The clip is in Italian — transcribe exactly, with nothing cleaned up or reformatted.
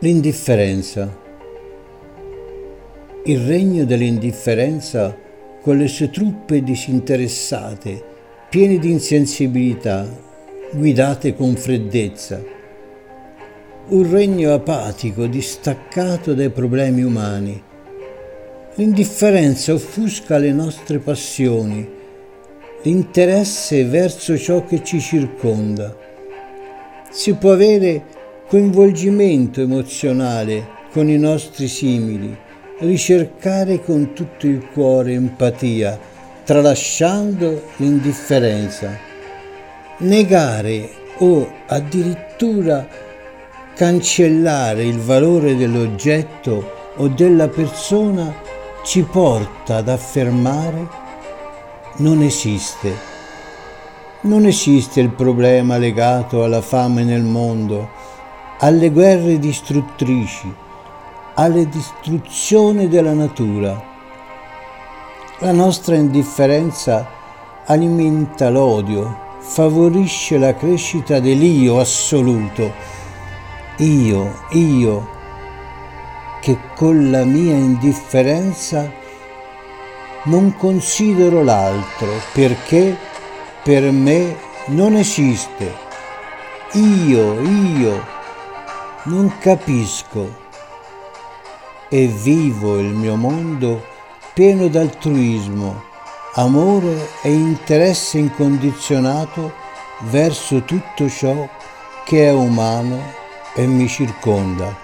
L'indifferenza. Il regno dell'indifferenza, con le sue truppe disinteressate, piene di insensibilità, guidate con freddezza. Un regno apatico, distaccato dai problemi umani. L'indifferenza offusca le nostre passioni, l'interesse verso ciò che ci circonda. Si può avere coinvolgimento emozionale con i nostri simili, ricercare con tutto il cuore empatia, tralasciando l'indifferenza. Negare o addirittura cancellare il valore dell'oggetto o della persona ci porta ad affermare: non esiste. Non esiste il problema legato alla fame nel mondo, alle guerre distruttrici, alle distruzioni della natura. La nostra indifferenza alimenta l'odio, favorisce la crescita dell'io assoluto. Io, io, che con la mia indifferenza non considero l'altro perché per me non esiste. Io, io, non capisco e vivo il mio mondo pieno d'altruismo, amore e interesse incondizionato verso tutto ciò che è umano e mi circonda.